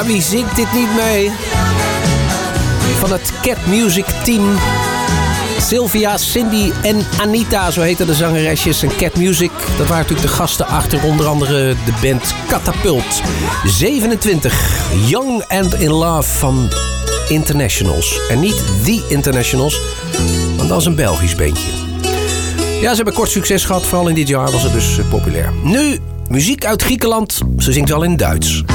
Ja, wie zingt dit niet mee? Van het Cat Music Team. Sylvia, Cindy en Anita, zo heten de zangeresjes. En Cat Music, dat waren natuurlijk de gasten achter onder andere de band Catapult. 27, Young and in Love van Internationals. En niet The Internationals, want dat is een Belgisch bandje. Ja, ze hebben kort succes gehad, vooral in dit jaar was het dus populair. Nu, muziek uit Griekenland, ze zingt wel in Duits.